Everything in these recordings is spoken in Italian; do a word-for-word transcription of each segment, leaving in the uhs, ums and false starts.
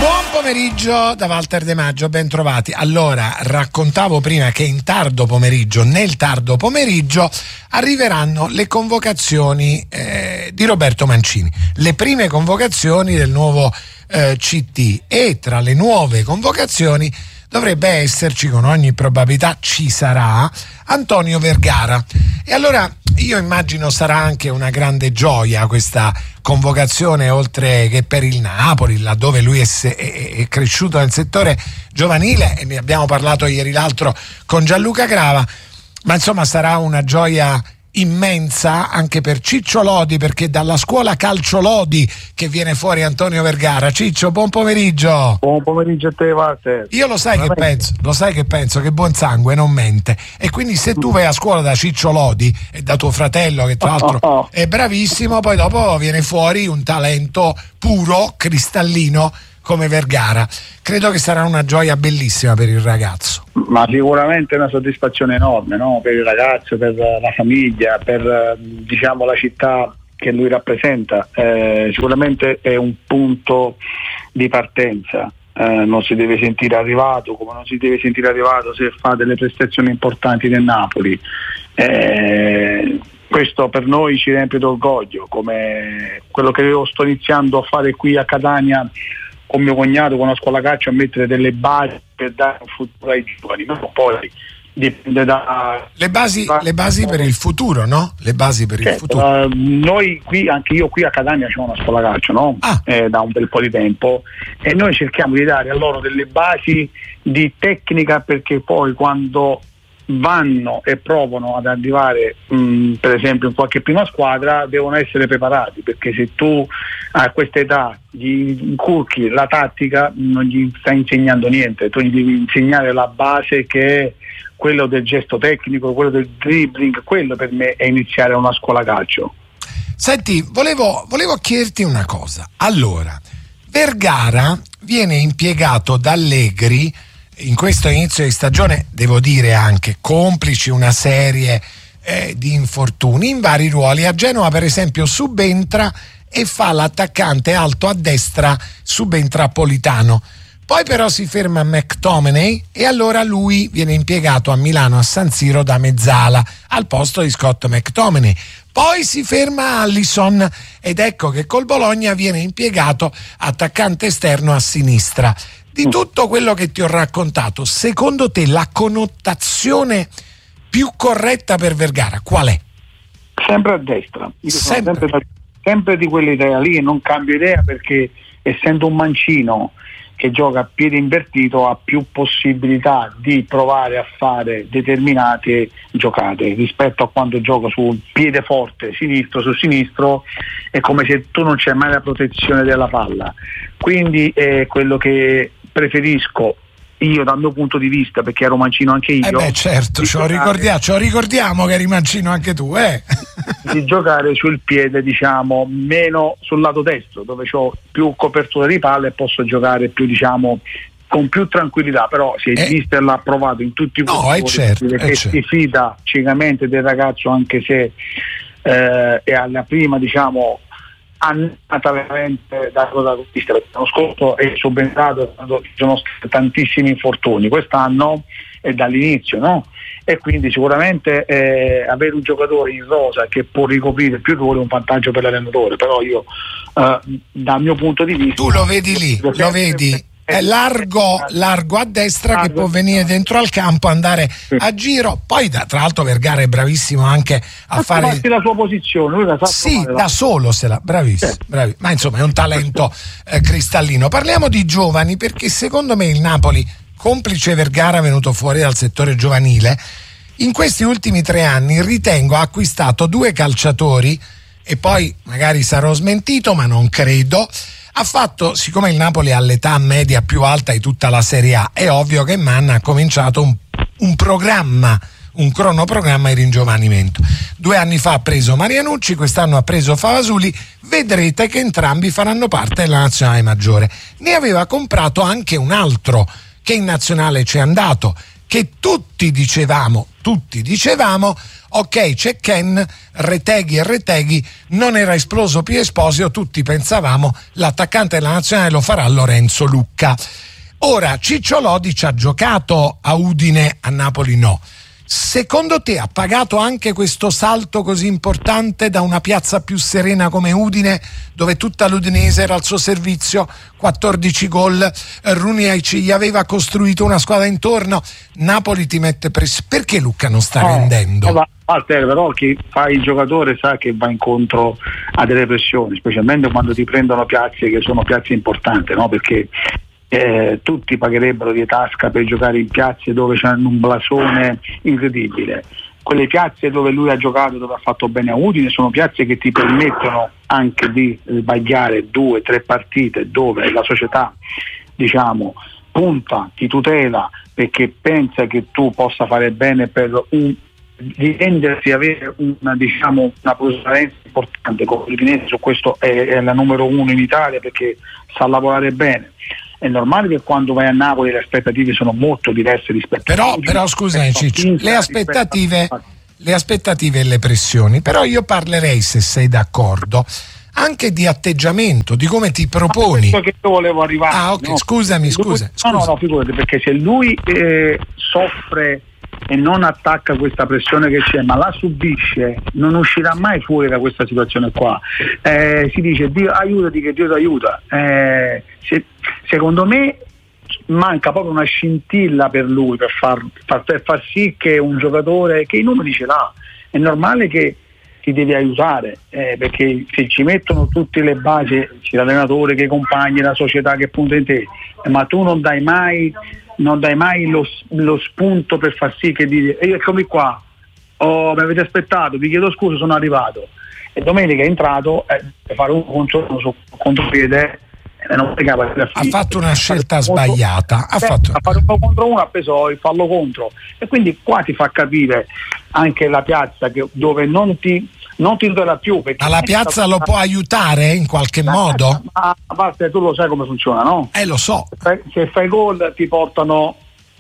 Buon pomeriggio da Walter De Maggio, ben trovati. Allora, raccontavo prima che in tardo pomeriggio, nel tardo pomeriggio, arriveranno le convocazioni eh, di Roberto Mancini, le prime convocazioni del nuovo eh, C T, e tra le nuove convocazioni dovrebbe esserci, con ogni probabilità ci sarà, Antonio Vergara. E allora io immagino sarà anche una grande gioia questa convocazione, oltre che per il Napoli, laddove lui è, è, è cresciuto nel settore giovanile, e ne abbiamo parlato ieri l'altro con Gianluca Grava, ma insomma sarà una gioia immensa anche per Ciccio Lodi, perché dalla scuola Calcio Lodi che viene fuori Antonio Vergara. Ciccio, buon pomeriggio. Buon pomeriggio a te, Walter. Io lo sai che penso, lo sai che penso che buon sangue non mente, e quindi se tu vai a scuola da Ciccio Lodi e da tuo fratello, che tra l'altro oh, oh. è bravissimo, poi dopo viene fuori un talento puro, cristallino come Vergara. Credo che sarà una gioia bellissima per il ragazzo. Ma sicuramente è una soddisfazione enorme, no? Per il ragazzo, per la famiglia, per diciamo la città che lui rappresenta. Eh, sicuramente è un punto di partenza. Eh, non si deve sentire arrivato, come non si deve sentire arrivato se fa delle prestazioni importanti nel Napoli. Eh, questo per noi ci riempie d'orgoglio, come quello che io sto iniziando a fare qui a Catania con mio cognato, con la scuola calcio, a mettere delle basi per dare un futuro ai giovani, no? Poi dipende da le basi, da, le basi per il futuro, no? Le basi per certo, il futuro. Uh, noi qui, anche io qui a Catania c'ho una scuola calcio, no? Ah. Eh, da un bel po' di tempo, e noi cerchiamo di dare a loro delle basi di tecnica, perché poi quando vanno e provano ad arrivare mh, per esempio in qualche prima squadra devono essere preparati, perché se tu a questa età gli inculchi la tattica non gli stai insegnando niente, tu gli devi insegnare la base, che è quello del gesto tecnico, quello del dribbling. Quello per me è iniziare una scuola calcio. Senti, volevo, volevo chiederti una cosa. Allora, Vergara viene impiegato da Allegri in questo inizio di stagione, devo dire anche complici una serie eh, di infortuni in vari ruoli. A Genova per esempio subentra e fa l'attaccante alto a destra, subentra Politano. Poi però si ferma a McTominay e allora lui viene impiegato a Milano a San Siro da mezzala al posto di Scott McTominay. Poi si ferma Alisson ed ecco che col Bologna viene impiegato attaccante esterno a sinistra. Di tutto quello che ti ho raccontato, secondo te la connotazione più corretta per Vergara qual è? Sempre a destra. Io sempre. sono sempre, sempre di quell'idea lì, e non cambio idea, perché essendo un mancino che gioca a piede invertito ha più possibilità di provare a fare determinate giocate rispetto a quando gioca sul piede forte sinistro su sinistro. È come se tu non c'è mai la protezione della palla, quindi è quello che preferisco io dal mio punto di vista, perché ero mancino anche io. Eh beh certo, ce lo ricordiamo, ce lo ricordiamo che eri mancino anche tu, eh? Di giocare sul piede, diciamo, meno sul lato destro, dove ho più copertura di palla e posso giocare più, diciamo, con più tranquillità. Però se il eh, mister l'ha provato in tutti i no, è certo, che è si certo. fida ciecamente del ragazzo, anche se eh, è alla prima, diciamo, annata veramente da protagonista, perché l'anno scorso è subentrato quando ci sono stati tantissimi infortuni, quest'anno è dall'inizio, no? E quindi sicuramente eh, avere un giocatore in rosa che può ricoprire più ruoli è un vantaggio per l'allenatore. Però io eh, dal mio punto di vista, tu lo vedi lì, lo vedi è largo, largo a destra, largo, che può venire dentro al campo, andare sì. a giro. Poi da, tra l'altro Vergara è bravissimo anche a ma fare la sua posizione, lui la sa sì, da solo se la bravissimo, sì. bravi. Ma insomma è un talento eh, cristallino. Parliamo di giovani, perché secondo me il Napoli, complice Vergara venuto fuori dal settore giovanile, in questi ultimi tre anni ritengo ha acquistato due calciatori, e poi magari sarò smentito ma non credo. Ha fatto, siccome il Napoli ha l'età media più alta di tutta la Serie A, è ovvio che Manna ha cominciato un, un programma, un cronoprogramma di ringiovanimento. Due anni fa ha preso Marianucci, quest'anno ha preso Favasuli, vedrete che entrambi faranno parte della nazionale maggiore. Ne aveva comprato anche un altro che in nazionale c'è andato, che tutti dicevamo, tutti dicevamo ok, c'è Ken, Retegui e Retegui, non era esploso Pio Esposito, tutti pensavamo l'attaccante della nazionale lo farà Lorenzo Lucca. Ora Ciccio Lodi ci ha giocato a Udine, a Napoli no. Secondo te ha pagato anche questo salto così importante da una piazza più serena come Udine, dove tutta l'Udinese era al suo servizio, quattordici gol, Runiaic gli aveva costruito una squadra intorno, Napoli ti mette pressione, perché Lucca non sta eh, rendendo? Eh, Walter, però chi fa il giocatore sa che va incontro a delle pressioni, specialmente quando ti prendono piazze che sono piazze importanti, no? Perché Eh, tutti pagherebbero di tasca per giocare in piazze dove c'è un blasone incredibile. Quelle piazze dove lui ha giocato, dove ha fatto bene a Udine, sono piazze che ti permettono anche di sbagliare due, tre partite dove la società, diciamo, punta, ti tutela perché pensa che tu possa fare bene per un di rendersi avere una, diciamo, una plusvalenza importante. Con l'Udinese su questo è, è la numero uno in Italia perché sa lavorare bene. È normale che quando vai a Napoli le aspettative sono molto diverse rispetto però, a Udine. Però scusami Ciccio, le aspettative, a... le aspettative e le pressioni, però io parlerei, se sei d'accordo, anche di atteggiamento, di come ti proponi. Ma che io volevo arrivare. Ah ok, no? scusami, lui, scusa, scusa. No, no, no, figurati, perché se lui eh, soffre e non attacca questa pressione che c'è, ma la subisce, non uscirà mai fuori da questa situazione qua. Eh, si dice Dio aiutati che Dio ti aiuta. Eh, se, secondo me manca proprio una scintilla per lui per far, far, per far sì che un giocatore che i numeri ce l'ha, è normale che ti devi aiutare, eh, perché se ci mettono tutte le basi, l'allenatore che i compagni, la società che punta in te, eh, ma tu non dai mai non dai mai lo, lo spunto per far sì che dici e eccomi qua, oh, mi avete aspettato, vi chiedo scusa, sono arrivato, e domenica è entrato eh, per fare un controllo su contropiede eh, non ha fatto una scelta sbagliata, ha eh, fatto ha fatto uno contro uno, ha preso il fallo contro, e quindi qua ti fa capire anche la piazza che, dove non ti non ti tutela più, perché ma la piazza lo può aiutare in qualche modo? Ma a parte tu lo sai come funziona, no? Eh lo so. Se fai, se fai gol ti portano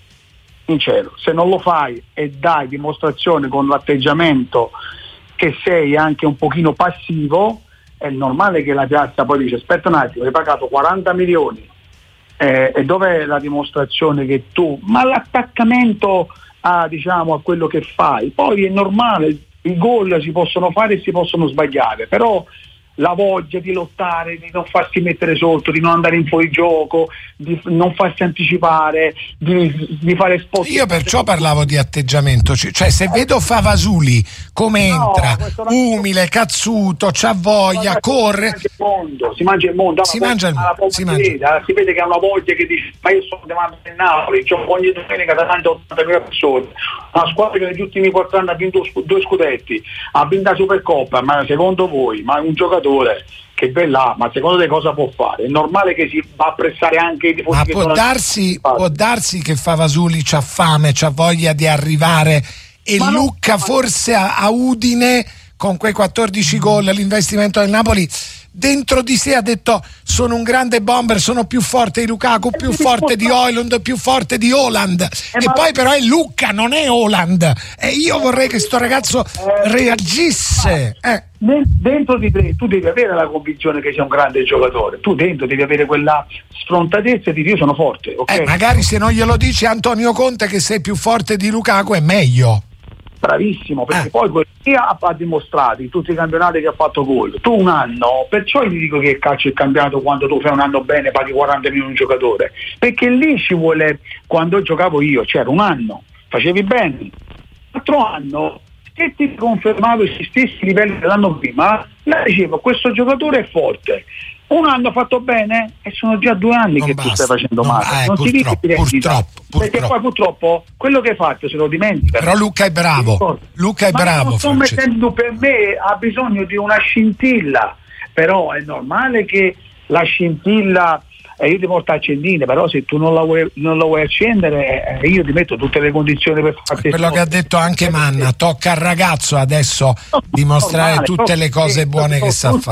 in cielo, se non lo fai e dai dimostrazione con l'atteggiamento che sei anche un pochino passivo, è normale che la piazza poi dice aspetta un attimo, hai pagato quaranta milioni eh, e dov'è la dimostrazione che tu, ma l'attaccamento a, diciamo, a quello che fai, poi è normale. I gol si possono fare e si possono sbagliare, però la voglia di lottare, di non farsi mettere sotto, di non andare in fuorigioco, di non farsi anticipare, di, di fare spot. Io perciò parlavo di atteggiamento, cioè se vedo Favasuli come no, entra, umile, cazzuto, c'ha voglia, no, corre, si mangia il mondo, si mangia il mondo, si mangia il mondo, si, mangia. Vede, si vede che ha una voglia che dice ma io sono davanti a Napoli, gioco ogni domenica davanti a ottantamila persone, una squadra che negli ultimi quattro anni ha vinto due scudetti, ha vinto la Supercoppa, ma secondo voi, ma un giocatore che bella, ma secondo te cosa può fare? È normale che si va a apprezzare anche i tifosi. Ma può darsi, può darsi che Favasuli c'ha fame, c'ha voglia di arrivare e ma Lucca no, forse a, a Udine con quei quattordici gol, l'investimento del Napoli dentro di sé ha detto sono un grande bomber, sono più forte di Lukaku, più forte di Højlund, più forte di Haaland eh, e poi però è Lucca, non è Haaland, e io vorrei che sto ragazzo eh, reagisse eh. Dentro di te tu devi avere la convinzione che sia un grande giocatore, tu dentro devi avere quella sfrontatezza di io sono forte, okay? eh, magari se non glielo dici Antonio Conte che sei più forte di Lukaku è meglio. Bravissimo, perché eh. poi quello che ha, ha dimostrato in tutti i campionati che ha fatto gol, tu un anno, perciò ti dico che il calcio è cambiato, quando tu fai un anno bene paghi quaranta milioni un giocatore, perché lì ci vuole, quando giocavo io c'era un anno, facevi bene, l'altro anno se ti confermavo i stessi livelli dell'anno prima, la dicevo questo giocatore è forte. Un anno fatto bene e sono già due anni non che basta, tu stai facendo non, male. Eh, non purtroppo, ti dici purtroppo, purtroppo. Perché poi purtroppo quello che hai fatto se lo dimentica. Però Lucca è bravo. Lucca è Ma bravo. Non sto Francesco. mettendo, per me ha bisogno di una scintilla. Però è normale che la scintilla eh, io ti porto accendine, però se tu non la vuoi, non la vuoi accendere eh, io ti metto tutte le condizioni per farti. Quello che ha detto anche Manna, tocca al ragazzo adesso no, dimostrare normale, tutte le cose buone che sa fare.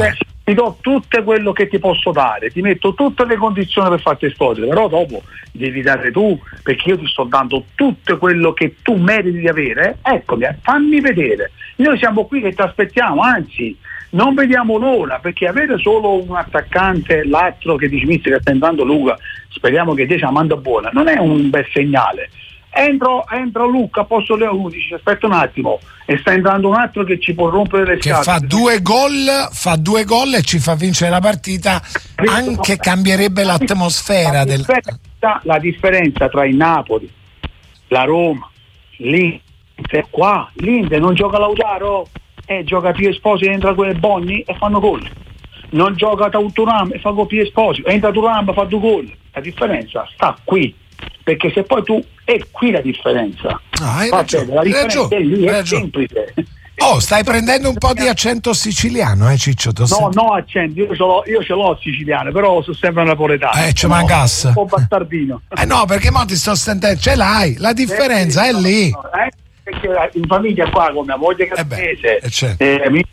ti do tutto quello che ti posso dare, ti metto tutte le condizioni per farti esplodere, però dopo devi dare tu, perché io ti sto dando tutto quello che tu meriti di avere. Eccomi, fammi vedere, noi siamo qui che ti aspettiamo, anzi non vediamo l'ora, perché avere solo un attaccante, l'altro che dice mister che sta entrando Luca, speriamo che te ce la manda buona, non è un bel segnale. Entro, entro Luca, posso Leo, uno dice aspetta un attimo, e sta entrando un altro che ci può rompere le scatole, che fa due gol fa due gol e ci fa vincere la partita, anche cambierebbe l'atmosfera la del... differenza, la differenza tra il Napoli, la Roma, l'Inter, qua l'Inter non gioca Lautaro e eh, gioca Pio Esposito, entra quelle Bonni e fanno gol, non gioca Turam e fa gol Pio Esposito, entra Turam e fa due gol. La differenza sta qui, perché se poi tu è qui la differenza. Ah, hai Va ragione, bene, la differenza ragione, è lì, è ragione. semplice. Oh, stai prendendo un po' di accento siciliano, eh Ciccio? No, senti... no accento, io ce l'ho, io ce l'ho siciliano, però sono sempre napoletano. Eh, ci no, mancasse. un po' bastardino. Eh no, perché mo ti sto sentendo, ce l'hai, la differenza eh, è no, lì. no, eh, perché in famiglia qua con mia moglie Catanese, eh certo. eh, mi...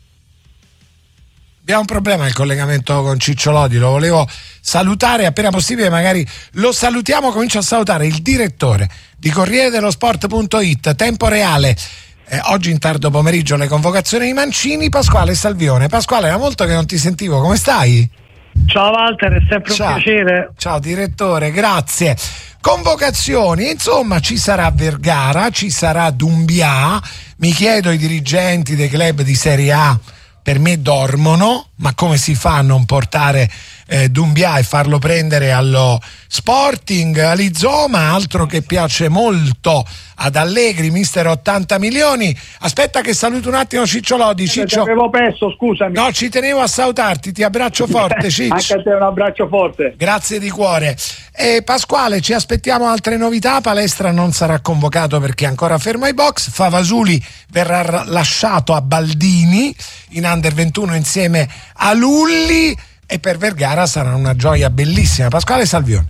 Abbiamo un problema nel collegamento con Ciccio Lodi, lo volevo salutare appena possibile, magari lo salutiamo. Comincio a salutare il direttore di Corriere dello Sport punto it, tempo reale, eh, oggi in tardo pomeriggio le convocazioni di Mancini, Pasquale Salvione. Pasquale, era molto che non ti sentivo, come stai? Ciao Walter, è sempre Ciao. un piacere. Ciao direttore, grazie. Convocazioni, insomma ci sarà Vergara, ci sarà Doumbia, mi chiedo i dirigenti dei club di Serie A per me dormono, ma come si fa a non portare eh, Doumbia e farlo prendere allo Sporting? Alizoma, altro che piace molto ad Allegri, mister ottanta milioni. Aspetta che saluto un attimo Ciccio Lodi. Ciccio, ti avevo perso, scusami. no, ci tenevo a salutarti, ti abbraccio forte Ciccio. Anche a te un abbraccio forte. Grazie di cuore. E Pasquale, ci aspettiamo altre novità. Palestra non sarà convocato perché è ancora fermo ai box. Favasuli verrà lasciato a Baldini in under ventuno insieme a Lulli, e per Vergara sarà una gioia bellissima. Pasquale Salvione.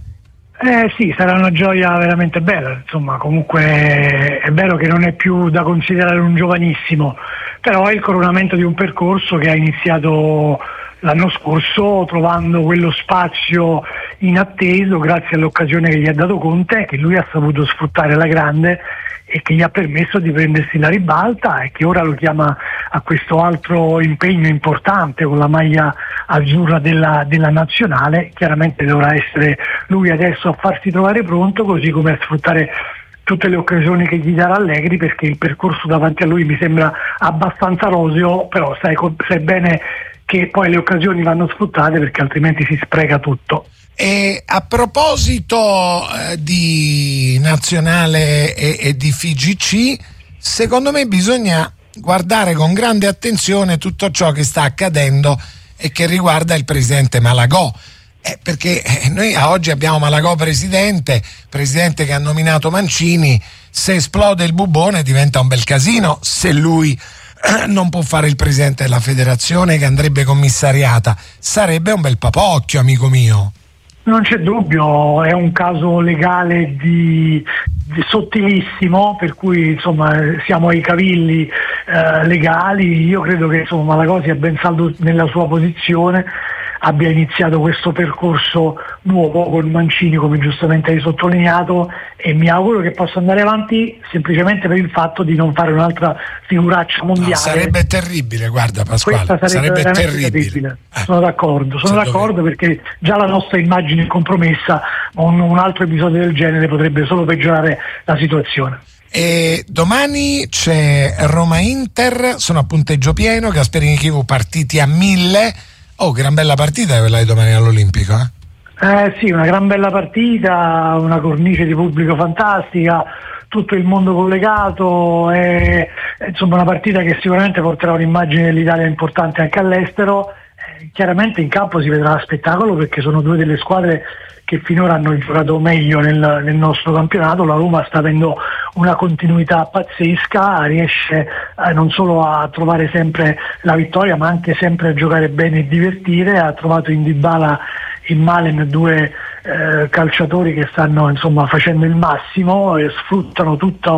Eh sì, sarà una gioia veramente bella, insomma, comunque è vero che non è più da considerare un giovanissimo, però è il coronamento di un percorso che ha iniziato l'anno scorso trovando quello spazio inatteso grazie all'occasione che gli ha dato Conte, che lui ha saputo sfruttare alla grande e che gli ha permesso di prendersi la ribalta, e che ora lo chiama a questo altro impegno importante con la maglia azzurra della, della nazionale. Chiaramente dovrà essere lui adesso a farsi trovare pronto, così come a sfruttare tutte le occasioni che gli darà Allegri, perché il percorso davanti a lui mi sembra abbastanza roseo, però sai, sai bene che poi le occasioni vanno sfruttate, perché altrimenti si spreca tutto. E a proposito eh, di nazionale e, e di F I G C, secondo me bisogna guardare con grande attenzione tutto ciò che sta accadendo e che riguarda il presidente Malagò, eh, perché eh, noi a oggi abbiamo Malagò presidente, presidente che ha nominato Mancini. Se esplode il bubone diventa un bel casino, se lui eh, non può fare il presidente della federazione che andrebbe commissariata, sarebbe un bel papocchio, amico mio. Non c'è dubbio, è un caso legale di, di sottilissimo, per cui insomma siamo ai cavilli eh, legali. Io credo che insomma Malagò sia ben saldo nella sua posizione, abbia iniziato questo percorso nuovo con Mancini, come giustamente hai sottolineato, e mi auguro che possa andare avanti semplicemente per il fatto di non fare un'altra figuraccia mondiale. No, sarebbe terribile, guarda Pasquale, Questa sarebbe, sarebbe terribile, terribile. Eh. Sono d'accordo, sono d'accordo dove... perché già la nostra immagine è compromessa, ma un, un altro episodio del genere potrebbe solo peggiorare la situazione. E domani c'è Roma-Inter, sono a punteggio pieno, Gasperini Chivu partiti a mille. Oh, gran bella partita quella di domani all'Olimpico, eh? Eh sì, una gran bella partita, una cornice di pubblico fantastica, tutto il mondo collegato, e, insomma una partita che sicuramente porterà un'immagine dell'Italia importante anche all'estero. Eh, chiaramente in campo si vedrà spettacolo, perché sono due delle squadre che finora hanno giocato meglio nel, nel nostro campionato. La Roma sta avendo una continuità pazzesca, riesce eh, non solo a trovare sempre la vittoria, ma anche sempre a giocare bene e divertire. Ha trovato in Dybala e Malen due eh, calciatori che stanno insomma facendo il massimo e sfruttano tutto,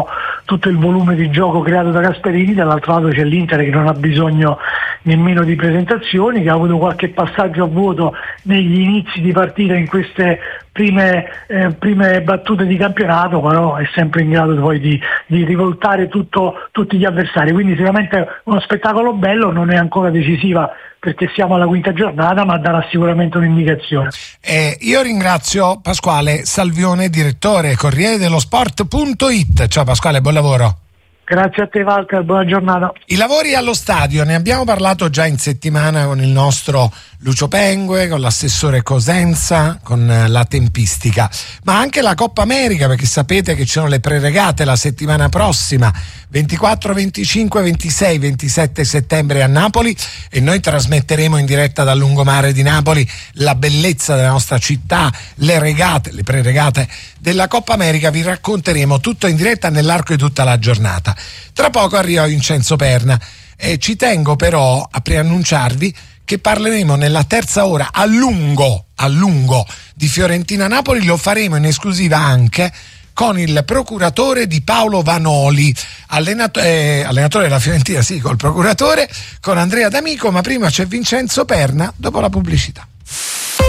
tutto il volume di gioco creato da Gasperini, dall'altro lato c'è l'Inter che non ha bisogno nemmeno di presentazioni, che ha avuto qualche passaggio a vuoto negli inizi di partita in queste prime, eh, prime battute di campionato, però è sempre in grado poi di, di rivoltare tutto, tutti gli avversari, quindi sicuramente uno spettacolo bello, non è ancora decisiva perché siamo alla quinta giornata, ma darà sicuramente un'indicazione. Eh, io ringrazio Pasquale Salvione, direttore Corriere dello Sport punto it. Ciao Pasquale, buon lavoro. Grazie a te Walter, buona giornata. I lavori allo stadio, ne abbiamo parlato già in settimana con il nostro Lucio Pengue, con l'assessore Cosenza, con la tempistica, ma anche la Coppa America, perché sapete che ci sono le preregate la settimana prossima, ventiquattro, venticinque, ventisei, ventisette settembre a Napoli, e noi trasmetteremo in diretta dal lungomare di Napoli la bellezza della nostra città, le regate, le preregate della Coppa America. Vi racconteremo tutto in diretta nell'arco di tutta la giornata. Tra poco arriva Vincenzo Perna e ci tengo però a preannunciarvi che parleremo nella terza ora a lungo, a lungo di Fiorentina-Napoli. Lo faremo in esclusiva anche con il procuratore di Paolo Vanoli, allenato- eh, allenatore della Fiorentina, sì, col procuratore, con Andrea D'Amico, ma prima c'è Vincenzo Perna dopo la pubblicità.